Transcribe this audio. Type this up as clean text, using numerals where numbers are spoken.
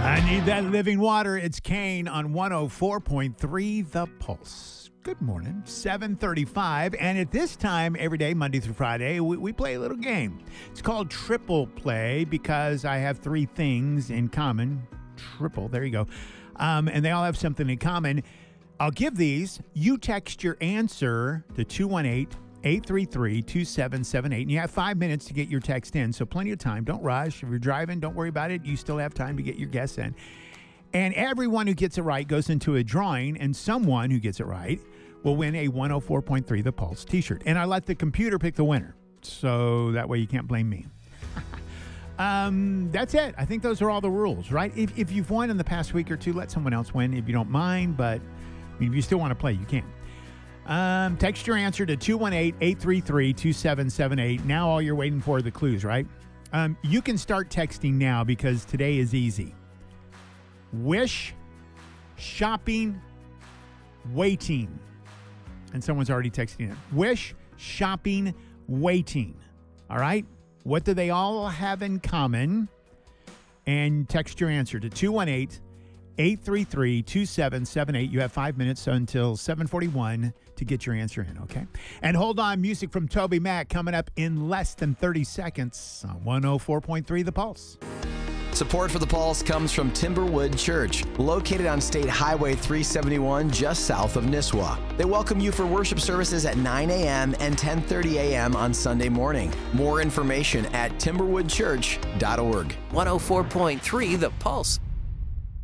I need that living water. It's Kane on 104.3 The Pulse. Good morning, 7:35. And at this time, every day, Monday through Friday, we play a little game. It's called Triple Play because I have three things in common. Triple, there you go. And they all have something in common. I'll give these. You text your answer to 218-833-2778. And you have 5 minutes to get your text in, so plenty of time. Don't rush. If you're driving, don't worry about it. You still have time to get your guess in. And everyone who gets it right goes into a drawing, and someone who gets it right will win a 104.3 The Pulse t-shirt. And I let the computer pick the winner, so that way you can't blame me. That's it. I think those are all the rules, right? If you've won in the past week or two, let someone else win if you don't mind, but if you still want to play, you can. Text your answer to 218-833-2778. Now all you're waiting for are the clues, right? You can start texting now because today is easy. Wish, shopping, waiting. And someone's already texting in. Wish, shopping, waiting. All right? What do they all have in common? And text your answer to 218-833-2778. You have 5 minutes until 7:41 to get your answer in, okay? And hold on, music from Toby Mac coming up in less than 30 seconds on 104.3 The Pulse. Support for The Pulse comes from Timberwood Church, located on State Highway 371 just south of Nisswa. They welcome you for worship services at 9 a.m. and 10:30 a.m. on Sunday morning. More information at timberwoodchurch.org. 104.3 The Pulse.